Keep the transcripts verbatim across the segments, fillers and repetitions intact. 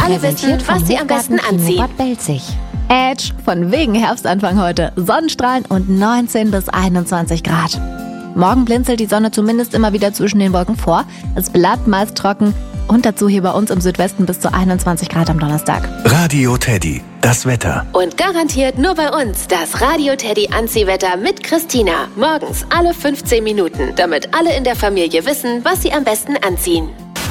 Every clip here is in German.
alle wissen, was sie am besten anziehen. Bad Belzig. Edge, von wegen Herbstanfang heute. Sonnenstrahlen und neunzehn bis einundzwanzig Grad. Morgen blinzelt die Sonne zumindest immer wieder zwischen den Wolken vor. Es bleibt meist trocken und dazu hier bei uns im Südwesten bis zu einundzwanzig Grad am Donnerstag. Radio Teddy, das Wetter. Und garantiert nur bei uns das Radio Teddy Anziehwetter mit Christina. Morgens alle fünfzehn Minuten, damit alle in der Familie wissen, was sie am besten anziehen.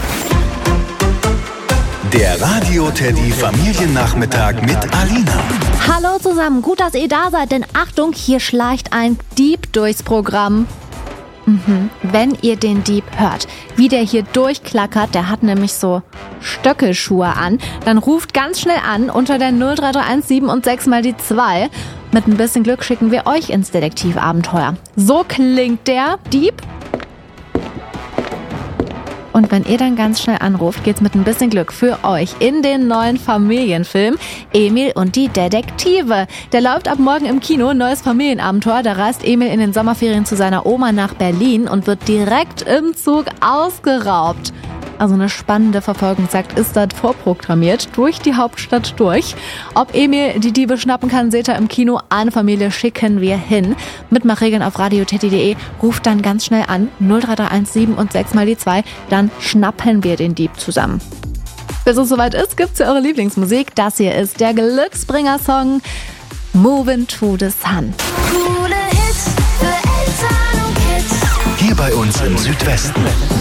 Der Radio Teddy Familiennachmittag mit Alina. Hallo zusammen, gut, dass ihr da seid, denn Achtung, hier schleicht ein Dieb durchs Programm. Mhm. Wenn ihr den Dieb hört, wie der hier durchklackert, der hat nämlich so Stöckelschuhe an, dann ruft ganz schnell an unter der null drei drei eins sieben und sechs mal die zwei. Mit ein bisschen Glück schicken wir euch ins Detektivabenteuer. So klingt der Dieb. Und wenn ihr dann ganz schnell anruft, geht's mit ein bisschen Glück für euch in den neuen Familienfilm Emil und die Detektive. Der läuft ab morgen im Kino, neues Familienabenteuer. Da reist Emil in den Sommerferien zu seiner Oma nach Berlin und wird direkt im Zug ausgeraubt. Also eine spannende Verfolgungsjagd ist dort vorprogrammiert, durch die Hauptstadt durch. Ob Emil die Diebe schnappen kann, seht ihr im Kino. Eine Familie schicken wir hin. Mitmachregeln auf radioteddy punkt de. Ruft dann ganz schnell an, null drei drei eins sieben und sechs mal die zwei. Dann schnappen wir den Dieb zusammen. Bis es soweit ist, gibt's ja eure Lieblingsmusik. Das hier ist der Glücksbringer-Song Movin' to the Sun. Coole Hits für Eltern und Kids. Hier bei uns im Südwesten.